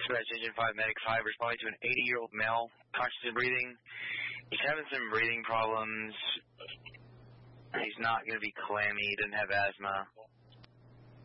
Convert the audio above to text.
Dispatch Engine 5, Medic 5, responding to an 80-year-old male, conscious of breathing. He's having some breathing problems. He's not going to be clammy. He doesn't have asthma.